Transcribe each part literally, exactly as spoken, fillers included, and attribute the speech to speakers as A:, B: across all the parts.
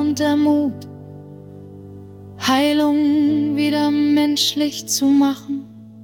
A: kommt der Mut, Heilung wieder menschlich zu machen.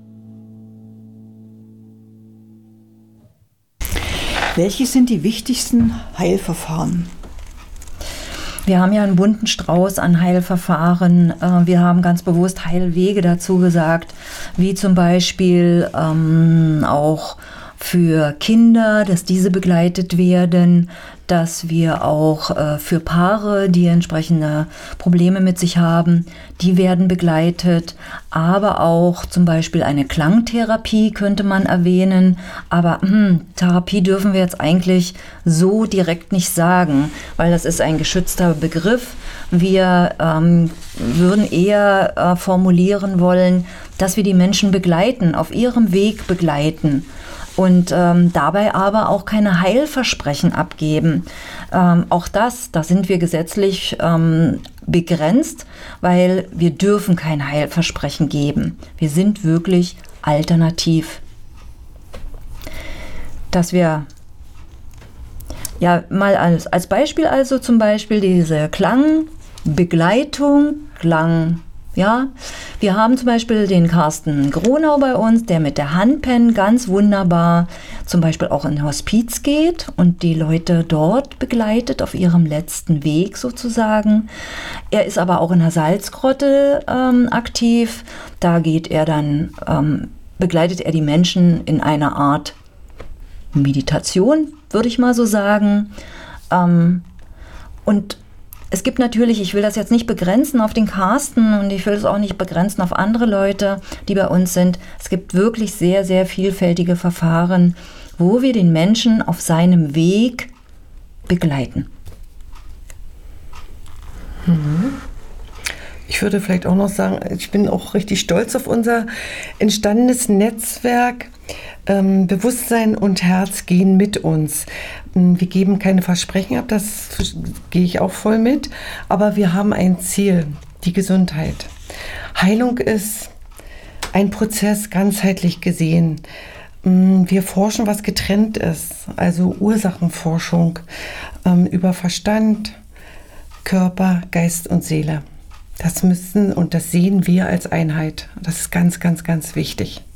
B: Welche sind die wichtigsten Heilverfahren?
C: Wir haben ja einen bunten Strauß an Heilverfahren. Wir haben ganz bewusst Heilwege dazu gesagt, wie zum Beispiel ähm, auch für Kinder, dass diese begleitet werden, dass wir auch äh, für Paare, die entsprechende Probleme mit sich haben, die werden begleitet, aber auch zum Beispiel eine Klangtherapie könnte man erwähnen, aber hm, Therapie dürfen wir jetzt eigentlich so direkt nicht sagen, weil das ist ein geschützter Begriff. Wir ähm, würden eher äh, formulieren wollen, dass wir die Menschen begleiten, auf ihrem Weg begleiten. Und ähm, dabei aber auch keine Heilversprechen abgeben. Ähm, auch das, da sind wir gesetzlich ähm, begrenzt, weil wir dürfen kein Heilversprechen geben. Wir sind wirklich alternativ. Dass wir, ja mal als, als Beispiel also zum Beispiel diese Klangbegleitung, Klang, ja, wir haben zum Beispiel den Carsten Gronau bei uns, der mit der Handpen ganz wunderbar zum Beispiel auch in Hospiz geht und die Leute dort begleitet auf ihrem letzten Weg sozusagen. Er ist aber auch in der Salzgrotte ähm, aktiv. Da geht er dann, ähm, begleitet er die Menschen in einer Art Meditation, würde ich mal so sagen. Ähm, und Es gibt natürlich, ich will das jetzt nicht begrenzen auf den Carsten und ich will es auch nicht begrenzen auf andere Leute, die bei uns sind. Es gibt wirklich sehr, sehr vielfältige Verfahren, wo wir den Menschen auf seinem Weg begleiten.
D: Ich würde vielleicht auch noch sagen, ich bin auch richtig stolz auf unser entstandenes Netzwerk. Ähm, Bewusstsein und Herz gehen mit uns. Wir geben keine Versprechen ab, das gehe ich auch voll mit, aber wir haben ein Ziel, die Gesundheit. Heilung ist ein Prozess, ganzheitlich gesehen. Wir forschen, was getrennt ist, also Ursachenforschung ähm, über Verstand, Körper, Geist und Seele. Das müssen und das sehen wir als Einheit. Das ist ganz, ganz, ganz wichtig.